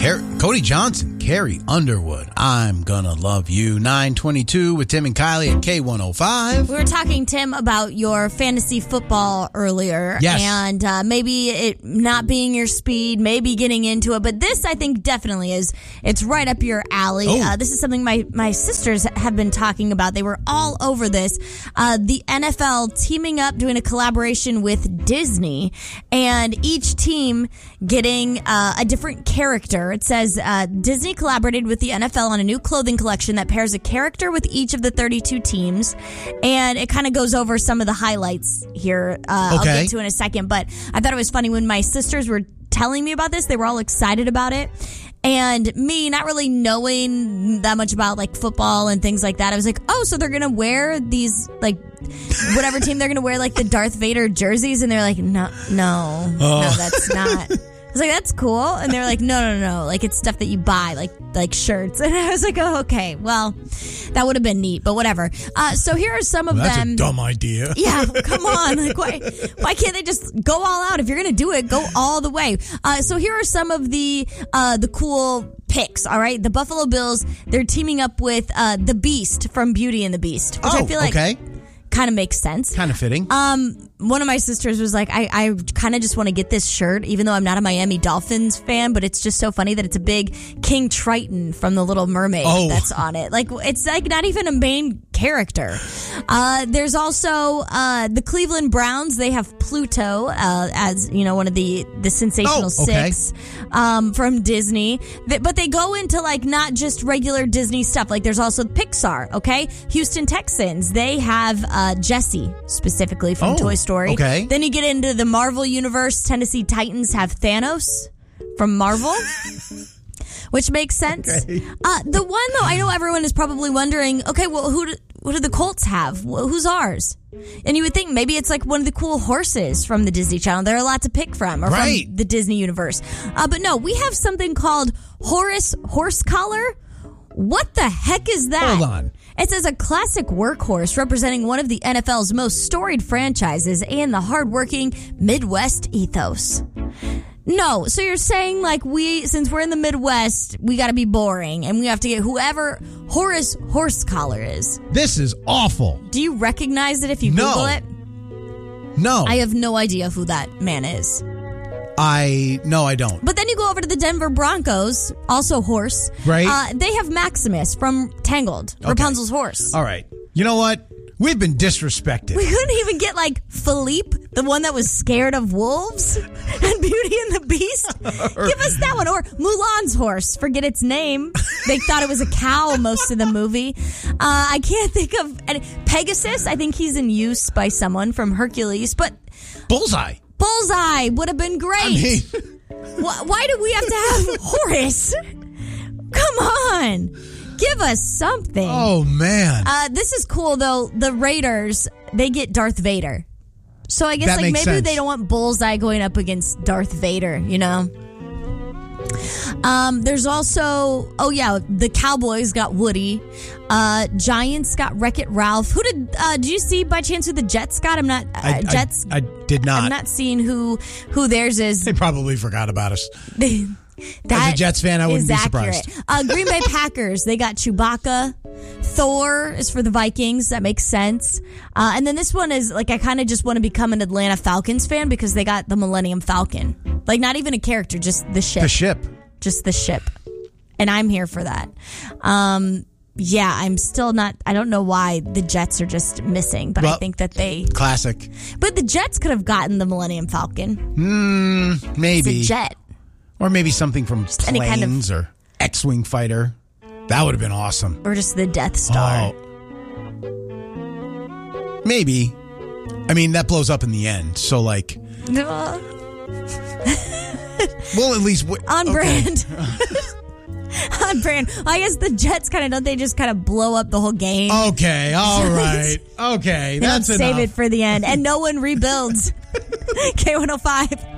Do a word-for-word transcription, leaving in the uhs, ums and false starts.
Car- Cody Johnson, Carrie Underwood, I'm Gonna Love You. nine twenty-two with Tim and Kylie at K one oh five. We were talking, Tim, about your fantasy football earlier. Yes. And uh, maybe it not being your speed, maybe getting into it. But this, I think, definitely is. It's right up your alley. Oh. Uh, this is something my, my sisters have been talking about. They were all over this. Uh, the N F L teaming up, doing a collaboration with Disney, and each team getting uh, a different character. It says uh, Disney collaborated with the N F L on a new clothing collection that pairs a character with each of the thirty-two teams, and it kind of goes over some of the highlights here. Uh, Okay. I'll get to in a second, but I thought it was funny when my sisters were telling me about this. They were all excited about it. And me, not really knowing that much about like football and things like that, I was like, oh, so they're going to wear these, like, whatever team they're going to wear, like the Darth Vader jerseys. And they're like, no, no, Oh. no, that's not. I was like, that's cool. And they're like, no, no, no. Like, it's stuff that you buy, like like shirts. And I was like, oh, okay. Well, that would have been neat, but whatever. Uh, so here are some of That's them. a dumb idea. Yeah, come on. Like, why, why can't they just go all out? If you're going to do it, go all the way. Uh, so here are some of the uh, the cool picks, all right? The Buffalo Bills, they're teaming up with uh, the Beast from Beauty and the Beast, which oh, I feel like okay. kind of makes sense. Kind of fitting. Um, one of my sisters was like, I, I kind of just want to get this shirt, even though I'm not a Miami Dolphins fan, but it's just so funny that it's a big King Triton from The Little Mermaid Oh. that's on it. Like, it's like not even a main character. Uh, there's also uh, the Cleveland Browns. They have Pluto uh, as, you know, one of the, the sensational Oh, okay. six um, from Disney. Th- But they go into like not just regular Disney stuff. Like there's also Pixar, okay? Houston Texans, they have uh, Jessie specifically from Oh, Toy Story. okay. Then you get into the Marvel universe. Tennessee Titans have Thanos from Marvel. Which makes sense. Okay. Uh, the one, though, I know everyone is probably wondering, okay, well, who do, what do the Colts have? Wh- Who's ours? And you would think maybe it's like one of the cool horses from the Disney Channel. There are a lot to pick from, or Right. from the Disney universe. Uh, but no, we have something called Horace Horsecollar. What the heck is that? Hold on. It says a classic workhorse representing one of the N F L's most storied franchises and the hardworking Midwest ethos. No, so you're saying like we, since we're in the Midwest, we got to be boring and we have to get whoever Horace Horsecollar is. This is awful. Do you recognize it if you No. Google it? No. I have no idea who that man is. I, no, I don't. But then you go over to the Denver Broncos, also horse. Right. Uh, they have Maximus from Tangled, Okay. Rapunzel's horse. All right. You know what? We've been disrespected. We couldn't even get like Philippe, the one that was scared of wolves, and Beauty and the Beast. Give us that one. Or Mulan's horse. Forget its name. They thought it was a cow most of the movie. Uh, I can't think of and Pegasus. I think he's in use by someone from Hercules. But Bullseye. Bullseye would have been great. I mean, why, why do we have to have Horace? Come on. Give us something. oh, man. Uh, this is cool, though. The Raiders, they get Darth Vader. So I guess That like maybe makes sense. they don't want Bullseye going up against Darth Vader, you know? Um, there's also, oh yeah, the Cowboys got Woody. Uh, Giants got Wreck-It Ralph. Who did, uh, did you see by chance who the Jets got? I'm not, uh, I, I- Jets. I, did not. I'm not seeing who, who theirs is. They probably forgot about us. That As a Jets fan, I wouldn't is be accurate. surprised. Uh, Green Bay Packers, they got Chewbacca. Thor is for the Vikings. That makes sense. Uh, and then this one is like I kind of just want to become an Atlanta Falcons fan because they got the Millennium Falcon. Like not even a character, just the ship. The ship. Just the ship. And I'm here for that. Um, yeah, I'm still not. I don't know why the Jets are just missing, but I Well, think that they. Classic. But the Jets could have gotten the Millennium Falcon. Mm, maybe. It's a jet. Or maybe something from any Planes kind of- or X-Wing fighter. That would have been awesome. Or just the Death Star. Oh. Maybe. I mean, that blows up in the end. So, like, Uh, well, at least... W- on okay. brand. On brand. I guess the Jets kind of, don't they just kind of blow up the whole game? Okay, all right. Okay, They don't that's save enough. it for the end. And no one rebuilds. K one oh five.